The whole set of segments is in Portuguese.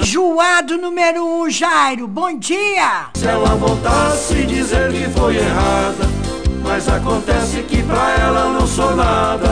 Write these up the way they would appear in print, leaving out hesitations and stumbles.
Enjoado número 1, Jairo, bom dia! Se ela voltasse dizer que foi errada, mas acontece que pra ela eu não sou nada.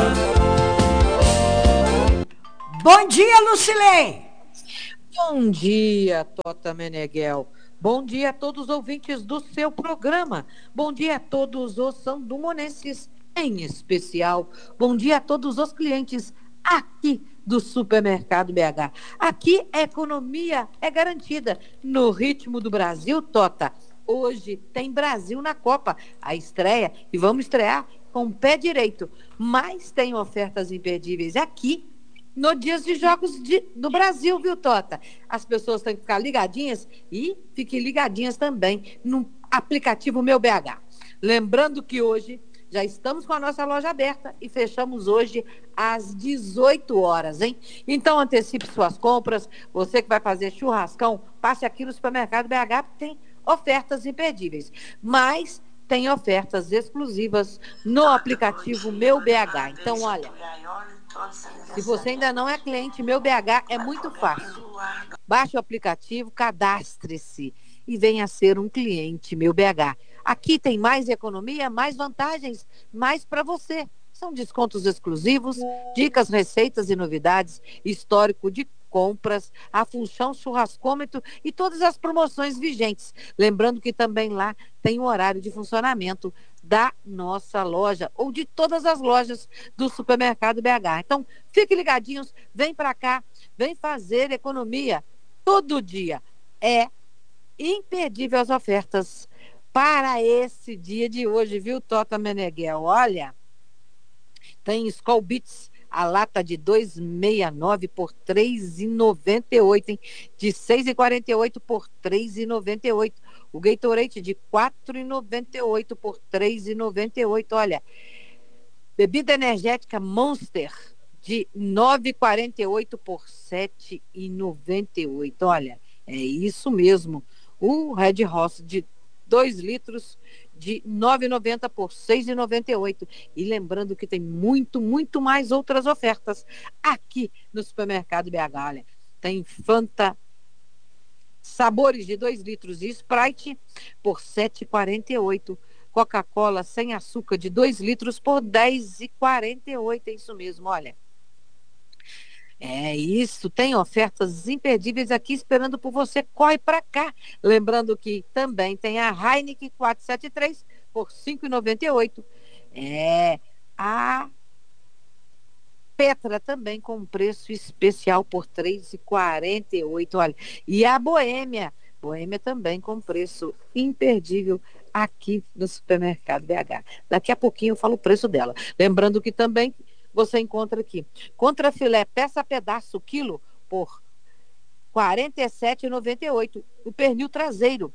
Bom dia, Lucilei! Bom dia, Tota Meneghel. Bom dia a todos os ouvintes do seu programa. Bom dia a todos os sandumonenses, em especial. Bom dia a todos os clientes aqui do Supermercado BH. Aqui a economia é garantida. No ritmo do Brasil, Tota, hoje tem Brasil na Copa, a estreia, e vamos estrear com o pé direito. Mas tem ofertas imperdíveis aqui no Dias de Jogos do Brasil, viu, Tota? As pessoas têm que ficar ligadinhas e fiquem ligadinhas também no aplicativo Meu BH. Lembrando que hoje já estamos com a nossa loja aberta e fechamos hoje às 18 horas, hein? Então antecipe suas compras. Você que vai fazer churrascão, passe aqui no Supermercado BH, porque tem ofertas imperdíveis. Mas tem ofertas exclusivas no aplicativo Meu BH. Então, olha, se você ainda não é cliente Meu BH, é muito fácil. Baixe o aplicativo, cadastre-se e venha ser um cliente Meu BH. Aqui tem mais economia, mais vantagens, mais para você. São descontos exclusivos, dicas, receitas e novidades, histórico de compras, a função churrascômetro e todas as promoções vigentes. Lembrando que também lá tem o horário de funcionamento da nossa loja ou de todas as lojas do Supermercado BH. Então, fiquem ligadinhos, vem para cá, vem fazer economia todo dia. É imperdível as ofertas para esse dia de hoje, viu, Tota Meneghel? Olha, tem Skol Beats, a lata de 2,69 por 3,98, hein? De 6,48 por 3,98. O Gatorade de 4,98 por 3,98. Olha, bebida energética Monster de 9,48 por 7,98. Olha, é isso mesmo. O Red Horse de 2 litros de 9,90 por 6,98. E lembrando que tem muito mais outras ofertas aqui no Supermercado BH. Olha, tem Fanta sabores de 2 litros e Sprite por 7,48. Coca-Cola sem açúcar de 2 litros por 10,48. É isso mesmo, olha. É isso, tem ofertas imperdíveis aqui esperando por você. Corre para cá. Lembrando que também tem a Heineken 473 por 5,98. A Petra também com preço especial por 3,48. Olha, e a Boêmia também com preço imperdível aqui no Supermercado BH. Daqui a pouquinho eu falo o preço dela. Lembrando que também você encontra aqui contrafilé peça pedaço quilo por R$ 47,98. O pernil traseiro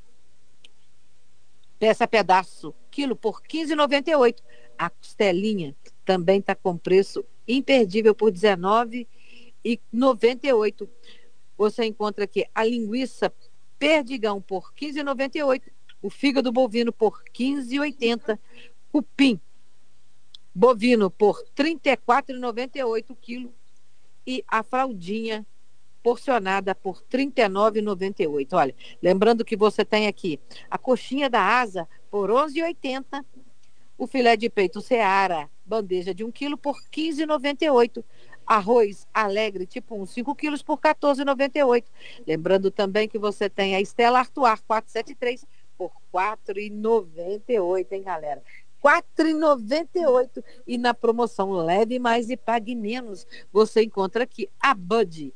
peça pedaço quilo por R$ 15,98. A costelinha também está com preço imperdível por R$ 19,98. Você encontra aqui a linguiça perdigão por R$ 15,98. O fígado bovino por R$ 15,80. Cupim bovino por R$ 34,98 o quilo. E a fraldinha porcionada por R$ 39,98. Olha, lembrando que você tem aqui a coxinha da asa por R$ 11,80. O filé de peito Seara, bandeja de 1 quilo por R$ 15,98. Arroz Alegre tipo 1, 5 quilos por R$ 14,98. Lembrando também que você tem a Stella Artois 473 por R$ 4,98, hein, galera? R$ 4,98. E na promoção Leve Mais e Pague Menos, você encontra aqui a Bud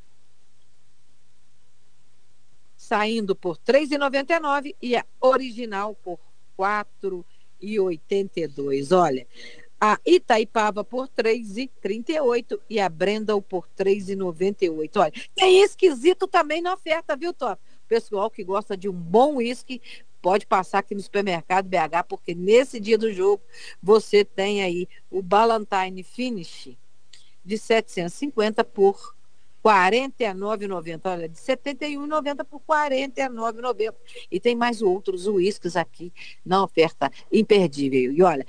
saindo por R$ 3,99 e a original por R$ 4,82. Olha, a Itaipava por R$ 3,38 e a Brendel por R$ 3,98. Olha, tem esquisito também na oferta, viu, Top? Pessoal que gosta de um bom uísque, pode passar aqui no Supermercado BH, porque nesse dia do jogo você tem aí o Ballantine Finish de 750 por R$ 49,90. Olha, de R$ 71,90 por R$ 49,90. E tem mais outros uísques aqui na oferta imperdível. E olha,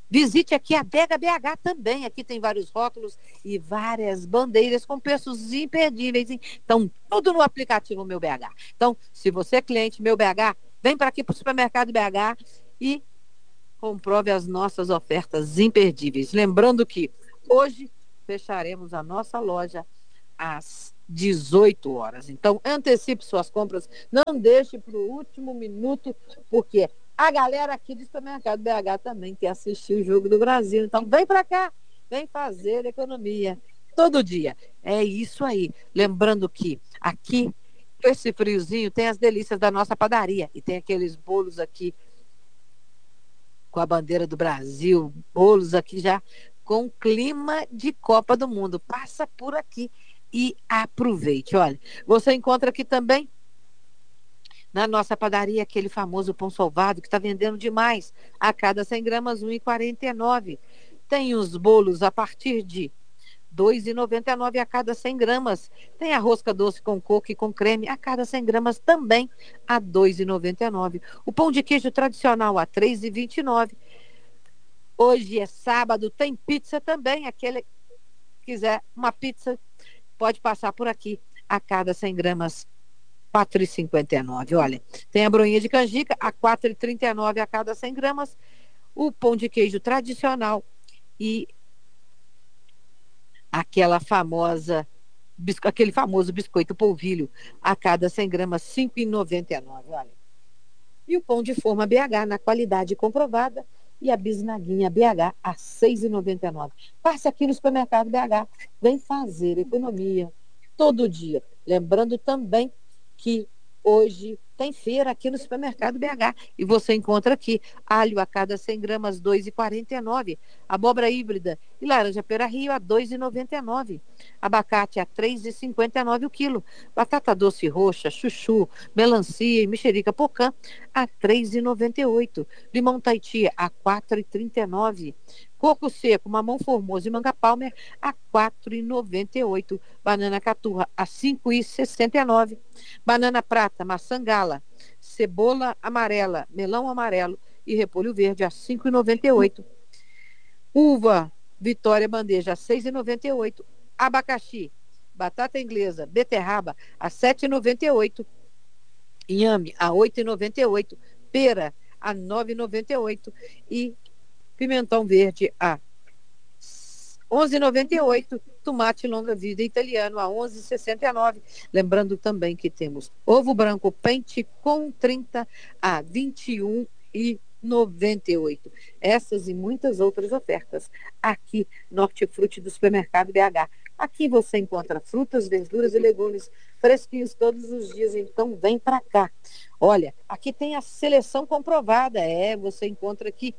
Visite aqui a Adega BH também. Aqui tem vários rótulos e várias bandeiras com preços imperdíveis, hein? Então, tudo no aplicativo Meu BH. Então, se você é cliente Meu BH, vem para aqui para o Supermercado BH e comprove as nossas ofertas imperdíveis. Lembrando que hoje fecharemos a nossa loja às 18 horas. Então, antecipe suas compras, não deixe para o último minuto, porque a galera aqui do Supermercado BH também quer assistir o Jogo do Brasil. Então, vem para cá, vem fazer economia todo dia. É isso aí. Lembrando que aqui, com esse friozinho, tem as delícias da nossa padaria. E tem aqueles bolos aqui com a bandeira do Brasil, bolos aqui já com clima de Copa do Mundo. Passa por aqui e aproveite. Olha, você encontra aqui também na nossa padaria aquele famoso pão solvado que está vendendo demais. A cada 100 gramas, R$ 1,49. Tem os bolos a partir de R$ 2,99 a cada 100 gramas. Tem a rosca doce com coco e com creme a cada 100 gramas também a R$ 2,99. O pão de queijo tradicional a R$ 3,29. Hoje é sábado, tem pizza também. Aquele que quiser uma pizza, pode passar por aqui a cada 100 gramas. R$ 4,59. Olha, tem a broinha de canjica a R$ 4,39 a cada 100 gramas. O pão de queijo tradicional e aquele famoso biscoito polvilho a cada 100 gramas, R$ 5,99. Olha. E o pão de forma BH na qualidade comprovada e a bisnaguinha BH a R$ 6,99. Passe aqui no Supermercado BH, vem fazer economia todo dia. Lembrando também que hoje tem feira aqui no Supermercado BH e você encontra aqui alho a cada 100 gramas, R$ 2,49. Abóbora híbrida e laranja pera-rio a R$ 2,99. Abacate a R$ 3,59 o quilo. Batata doce roxa, chuchu, melancia e mexerica pocã a R$ 3,98. Limão Tahiti a R$ 4,39. Coco seco, mamão formoso e manga palmer a R$ 4,98. Banana caturra a R$ 5,69. Banana prata, maçã gala, cebola amarela, melão amarelo e repolho verde a R$ 5,98. Uva Vitória bandeja a R$ 6,98. Abacaxi, batata inglesa, beterraba a R$ 7,98. Inhame a R$ 8,98. Pera a R$ 9,98. E pimentão verde a R$ 11,98. Tomate longa vida italiano a R$ 11,69. Lembrando também que temos ovo branco pente com 30 a R$ 21,98. Essas e muitas outras ofertas aqui no Hortifruti do Supermercado BH. Aqui você encontra frutas, verduras e legumes fresquinhos todos os dias, então vem para cá. Olha, aqui tem a seleção comprovada, você encontra aqui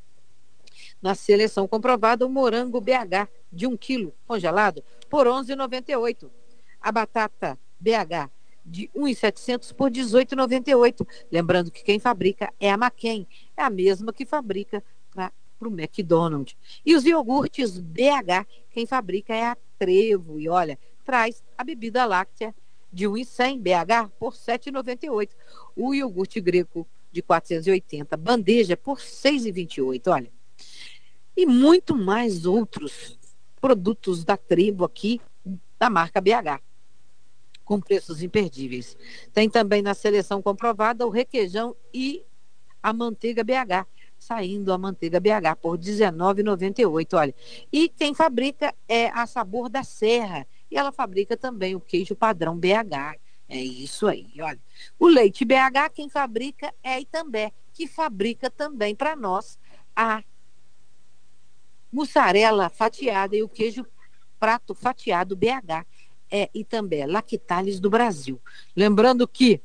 na seleção comprovada o morango BH de 1 quilo congelado por R$ 11,98. A batata BH de 1.700 por R$ 18,98. Lembrando que quem fabrica é a Maquem, é a mesma que fabrica para o McDonald's. E os iogurtes BH, quem fabrica é a Trevo. E olha, traz a bebida láctea de 1.100 BH por R$ 7,98. O iogurte grego de 480, bandeja por R$ 6,28. Olha. E muito mais outros produtos da Trevo aqui, da marca BH, com preços imperdíveis. Tem também na seleção comprovada o requeijão e a manteiga BH, saindo a manteiga BH por R$ 19,98. Olha, e quem fabrica é a Sabor da Serra, e ela fabrica também o queijo padrão BH. É isso aí, olha. O leite BH, quem fabrica é a Itambé, que fabrica também para nós a mussarela fatiada e o queijo prato fatiado BH e também Lactalis do Brasil. Lembrando que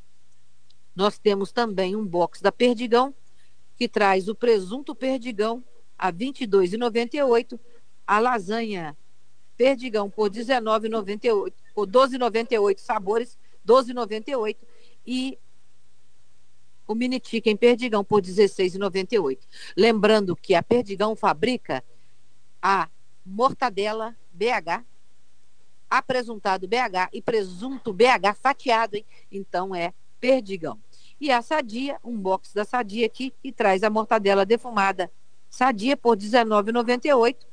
nós temos também um box da Perdigão, que traz o presunto Perdigão a R$ 22,98, a lasanha Perdigão por R$ 19,98, por R$ 12,98 sabores, R$ 12,98, e o mini chicken Perdigão por R$ 16,98. Lembrando que a Perdigão fabrica a mortadela BH, apresuntado BH e presunto BH fatiado, hein? Então é Perdigão. E a Sadia, um box da Sadia aqui, que traz a mortadela defumada Sadia por R$19,98.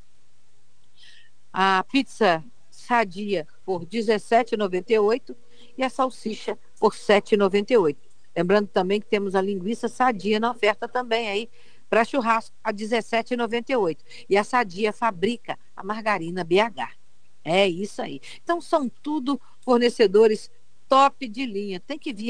A pizza Sadia por R$17,98 e a salsicha por R$7,98. Lembrando também que temos a linguiça Sadia na oferta também aí para churrasco a R$17,98. E a Sadia fabrica a margarina BH. É isso aí. Então são tudo fornecedores top de linha. Tem que vir